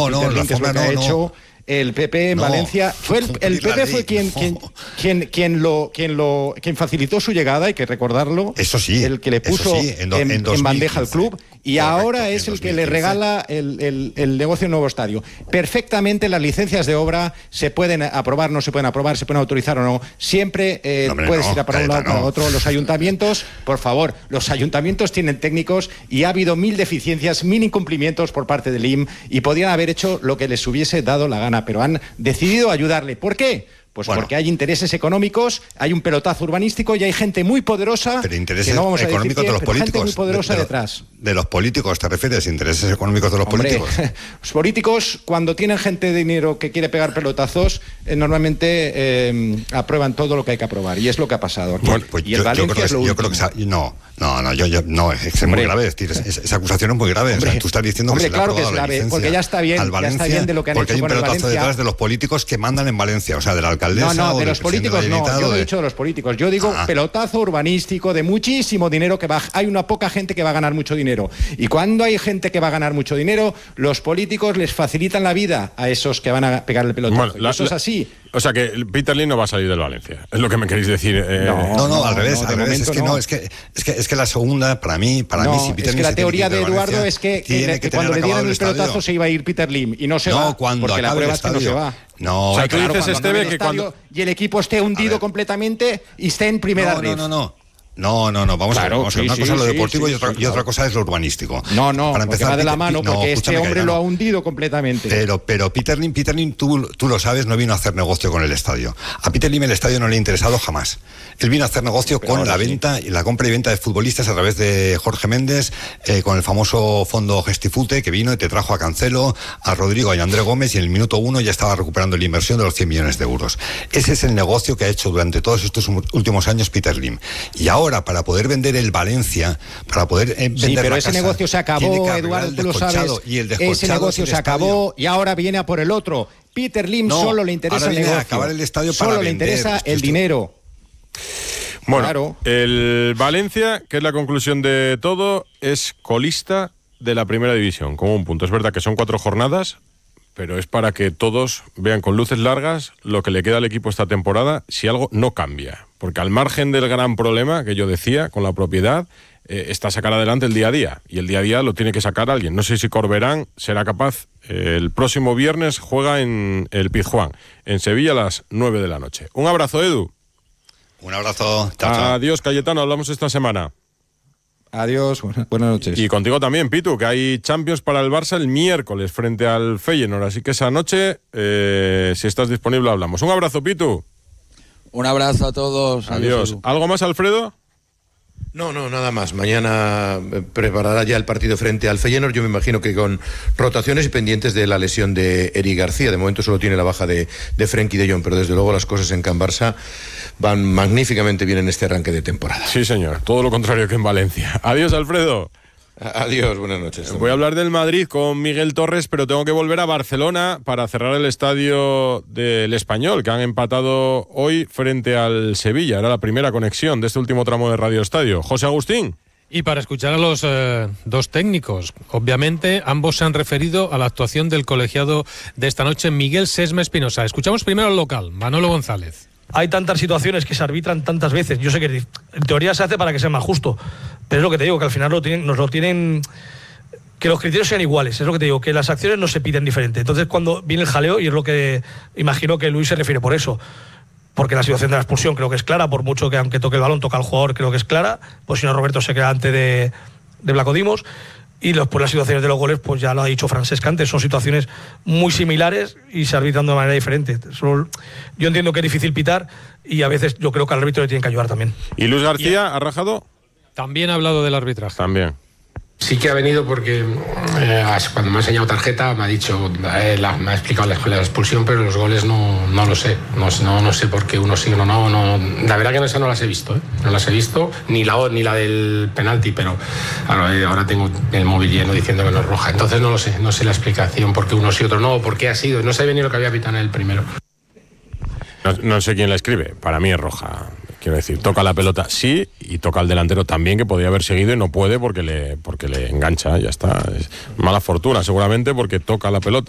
Peter Lim, que es lo que ha hecho el PP en Valencia. El PP fue quien facilitó su llegada, hay que recordarlo. Eso sí. El que le puso en bandeja al club. Y correcto, ahora es el que le regala el negocio de un nuevo estadio. Perfectamente las licencias de obra se pueden aprobar, no se pueden aprobar, se pueden autorizar o no. Siempre puedes ir para un lado para otro. Los ayuntamientos, por favor, los ayuntamientos tienen técnicos y ha habido 1000 deficiencias, 1000 incumplimientos por parte del IM y podrían haber hecho lo que les hubiese dado la gana, pero han decidido ayudarle. ¿Por qué? Pues porque hay intereses económicos, hay un pelotazo urbanístico y hay gente muy poderosa. Pero intereses económicos de los políticos. Gente muy poderosa detrás. ¿De los políticos te refieres? ¿Intereses económicos de los políticos? Los políticos, cuando tienen gente de dinero que quiere pegar pelotazos, normalmente aprueban todo lo que hay que aprobar. Y es lo que ha pasado aquí. Bueno, pues y el Valencia es lo último. No, es muy grave. Esa acusación es muy grave. Hombre, o sea, tú estás diciendo que se le ha aprobado la licencia porque ya está bien, de lo que han hecho con el Valencia. Porque hay un pelotazo detrás de los políticos que mandan en Valencia, o sea, de la alcaldesa. No, de los políticos no. Yo no he dicho de los políticos. Yo digo pelotazo urbanístico de muchísimo dinero que va. Hay una poca gente que va a ganar mucho dinero. Y cuando hay gente que va a ganar mucho dinero, los políticos les facilitan la vida a esos que van a pegar el pelotazo. Bueno, eso es así. O sea que Peter Lim no va a salir del Valencia. Es lo que me queréis decir. No, al revés. Es que la segunda, para mí, si Peter Lim. Es que la teoría de Eduardo es que cuando le dieran el pelotazo se iba a ir Peter Lim y no se va. Porque la prueba es que no se va. No, o sea, tú dices, Esteve, que cuando y el equipo esté hundido completamente y esté en primera red. No, vamos a ver. Una cosa es lo deportivo y otra cosa es lo urbanístico. No, para empezar, va de la mano, porque este hombre lo ha hundido completamente. Pero Peter Lim, tú lo sabes, no vino a hacer negocio con el estadio. A Peter Lim el estadio no le ha interesado jamás. Él vino a hacer negocio con la venta y la compra y venta de futbolistas a través de Jorge Méndez, con el famoso fondo Gestifute, que vino y te trajo a Cancelo, a Rodrigo y a André Gómez, y en el minuto 1 ya estaba recuperando la inversión de los 100 millones de euros. Ese es el negocio que ha hecho durante todos estos últimos años Peter Lim. Y ahora, para poder vender el Valencia, para poder vender pero la ese casa, negocio se acabó, Eduardo, tú lo sabes. Ese negocio se acabó y ahora viene a por el otro. Peter Lim solo le interesa el negocio. Acabar el estadio solo para le interesa el dinero. Bueno, claro. El Valencia, que es la conclusión de todo, es colista de la primera división, con un punto. Es verdad que son 4 jornadas, pero es para que todos vean con luces largas lo que le queda al equipo esta temporada si algo no cambia. Porque al margen del gran problema que yo decía con la propiedad, está sacar adelante el día a día. Y el día a día lo tiene que sacar alguien. No sé si Corberán será capaz. El próximo viernes juega en el Pizjuán, en Sevilla, a las 9 de la noche. Un abrazo, Edu. Un abrazo. Chao. Adiós, Cayetano. Hablamos esta semana. Adiós, buenas noches. Y contigo también, Pitu, que hay Champions para el Barça el miércoles frente al Feyenoord. Así que esa noche, si estás disponible, hablamos. Un abrazo, Pitu. Un abrazo a todos. Adiós. ¿Algo más, Alfredo? No, nada más. Mañana preparará ya el partido frente al Feyenoord. Yo me imagino que con rotaciones y pendientes de la lesión de Eric García. De momento solo tiene la baja de Frenkie de Jong, pero desde luego las cosas en Can Barça van magníficamente bien en este arranque de temporada. Sí, señor. Todo lo contrario que en Valencia. Adiós, Alfredo. Adiós, buenas noches. Voy a hablar del Madrid con Miguel Torres, pero tengo que volver a Barcelona para cerrar el estadio del Español, que han empatado hoy frente al Sevilla. Era la primera conexión de este último tramo de Radio Estadio. José Agustín. Y para escuchar a los dos técnicos, obviamente ambos se han referido a la actuación del colegiado de esta noche, Miguel Sesma Espinosa. Escuchamos primero al local, Manolo González. Hay tantas situaciones que se arbitran tantas veces. Yo sé que en teoría se hace para que sea más justo, pero es lo que te digo, que al final nos lo tienen, que los criterios sean iguales. Es lo que te digo, que las acciones no se piden diferente. Entonces cuando viene el jaleo, y es lo que imagino que Luis se refiere por eso, porque la situación de la expulsión creo que es clara, por mucho que aunque toque el balón, toca al jugador, creo que es clara, pues si no Roberto se queda antes de Blanco Dimos. Y después las situaciones de los goles, pues ya lo ha dicho Francesc antes, son situaciones muy similares y se arbitran de manera diferente. Yo entiendo que es difícil pitar y a veces yo creo que al árbitro le tienen que ayudar también. ¿Y Luis García ha rajado? También ha hablado del arbitraje. También. Sí que ha venido porque cuando me ha enseñado tarjeta me ha dicho, me ha explicado la expulsión, pero los goles no lo sé. No sé por qué uno sí o no. La verdad que esa no las he visto, ¿eh? No las he visto, ni la del penalti, pero ahora tengo el móvil lleno diciendo que no es roja. Entonces no sé la explicación por qué uno sí, otro no, por qué ha sido. No sabía ni lo que había pitado en el primero. No sé quién la escribe, para mí es roja. Quiero decir, toca la pelota sí y toca al delantero también, que podría haber seguido y no puede porque le engancha, ya está. Es mala fortuna seguramente porque toca la pelota.